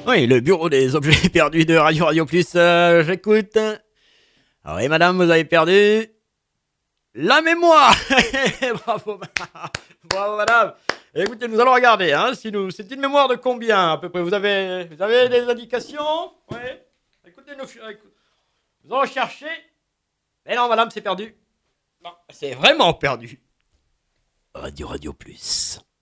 Oui, le bureau des objets perdus de Radio Radio Plus, j'écoute. Ah oui, madame, vous avez perdu la mémoire. Bravo, bravo, madame. Écoutez, nous allons regarder, hein, si nous, c'est une mémoire de combien à peu près vous avez des indications? Oui. Écoutez, nous allons chercher. Mais non, madame, c'est perdu. Non, c'est vraiment perdu. Radio Radio Plus.